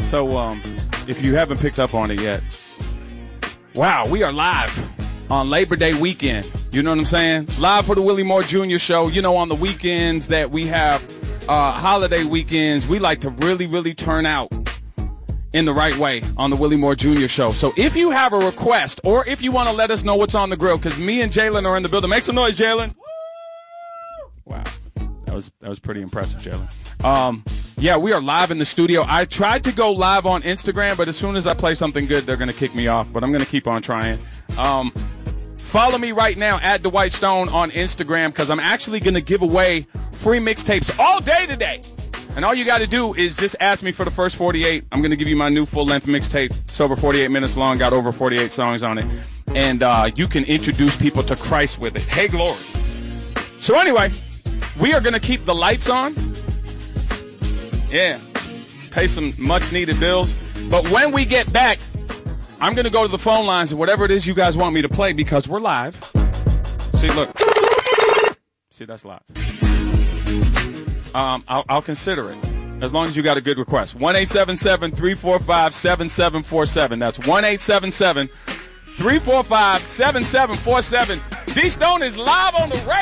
So, if you haven't picked up on it yet, wow, we are live on Labor Day weekend. You know what I'm saying? Live for the Willie Moore Jr. Show. You know, on the weekends that we have holiday weekends, we like to really, really turn out in the right way on the Willie Moore Jr. Show. So if you have a request or if you want to let us know what's on the grill, because me and Jalen are in the building. Make some noise, Jalen. Wow. That was pretty impressive, Jalen. Yeah, we are live in the studio. I tried to go live on Instagram, but as soon as I play something good, they're going to kick me off. But I'm going to keep on trying. Follow me right now at Dwight Stone on Instagram, because I'm actually going to give away free mixtapes all day today. And all you got to do is just ask me for the first 48. I'm going to give you my new full-length mixtape. It's over 48 minutes long, got over 48 songs on it. And you can introduce people to Christ with it. Hey, glory. So anyway, we are going to keep the lights on. Yeah, pay some much-needed bills. But when we get back, I'm going to go to the phone lines and whatever it is you guys want me to play, because we're live. See, look. See, that's live. I'll consider it, as long as you got a good request. 1-877-345-7747. That's 1-877-345-7747. D-Stone is live on the radio.